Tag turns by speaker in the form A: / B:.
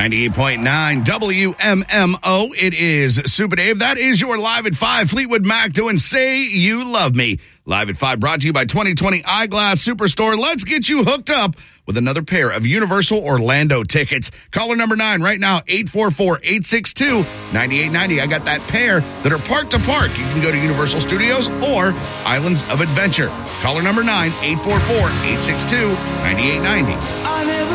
A: 98.9 WMMO. It is Super Dave. That is your Live at 5. Fleetwood Mac doing Say You Love Me. Live at 5 brought to you by 2020 Eyeglass Superstore. Let's get you hooked up with another pair of Universal Orlando tickets. Caller number 9 right now, 844-862-9890. I got that pair that are park to park. You can go to Universal Studios or Islands of Adventure. Caller number 9, 844-862-9890.